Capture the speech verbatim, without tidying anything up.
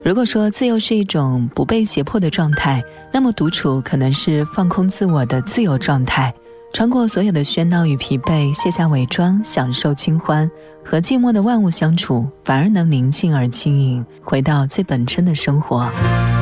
如果说自由是一种不被胁迫的状态，那么独处可能是放空自我的自由状态，穿过所有的喧闹与疲惫，卸下伪装，享受清欢，和寂寞的万物相处，反而能宁静而轻盈，回到最本真的生活。